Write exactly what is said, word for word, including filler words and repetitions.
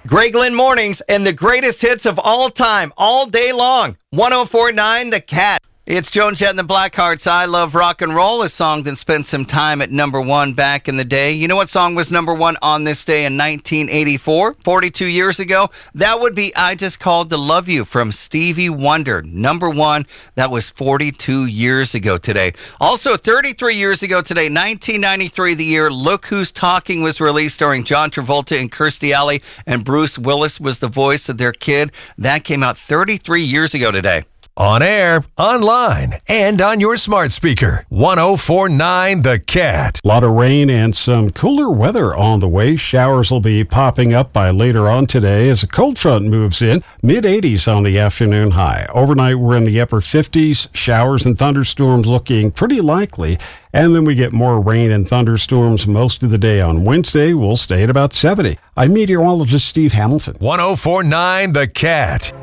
Greg Lynn Mornings and the greatest hits of all time, all day long. one oh four point nine The Cat. It's Joan Jett and the Blackhearts. I Love Rock and Roll, a song that spent some time at number one back in the day. You know what song was number one on this day in nineteen eighty-four, forty-two years ago? That would be I Just Called to Love You from Stevie Wonder. Number one, that was forty-two years ago today. Also, thirty-three years ago today, nineteen ninety-three, the year Look Who's Talking was released, starring John Travolta and Kirstie Alley, and Bruce Willis was the voice of their kid. That came out thirty-three years ago today. On air, online, and on your smart speaker. one oh four point nine The Cat. A lot of rain and some cooler weather on the way. Showers will be popping up by later on today as a cold front moves in. mid eighties on the afternoon high. Overnight, we're in the upper fifties. Showers and thunderstorms looking pretty likely. And then we get more rain and thunderstorms most of the day on Wednesday. We'll stay at about seventy. I'm meteorologist Steve Hamilton. one oh four point nine The Cat.